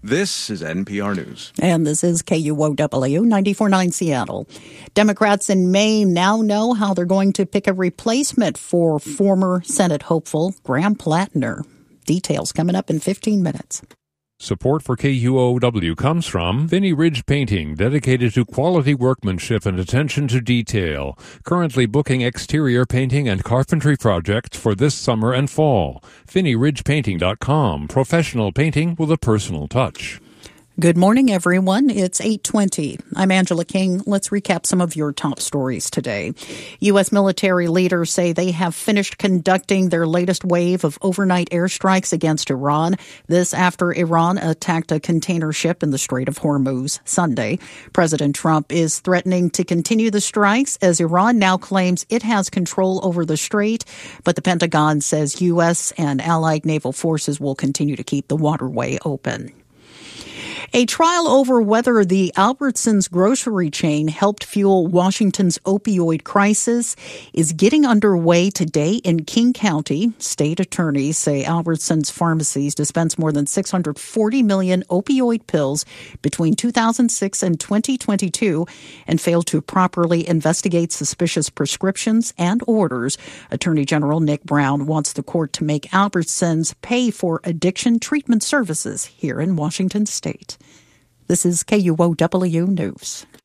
This is NPR News. And this is KUOW 94.9 Seattle. Democrats in Maine now know how they're going to pick a replacement for former Senate hopeful Graham Plattner. Details coming up in 15 minutes. Support for KUOW comes from Finney Ridge Painting, dedicated to quality workmanship and attention to detail. Currently booking exterior painting and carpentry projects for this summer and fall. FinneyRidgePainting.com, professional painting with a personal touch. Good morning, everyone. It's 8:20. I'm Angela King. Let's recap some of your top stories today. U.S. military leaders say they have finished conducting their latest wave of overnight airstrikes against Iran. This after Iran attacked a container ship in the Strait of Hormuz Sunday. President Trump is threatening to continue the strikes as Iran now claims it has control over the strait, but the Pentagon says U.S. and allied naval forces will continue to keep the waterway open. A trial over whether the Albertsons grocery chain helped fuel Washington's opioid crisis is getting underway today in King County. State attorneys say Albertsons pharmacies dispensed more than 640 million opioid pills between 2006 and 2022 and failed to properly investigate suspicious prescriptions and orders. Attorney General Nick Brown wants the court to make Albertsons pay for addiction treatment services here in Washington state. This is KUOW News.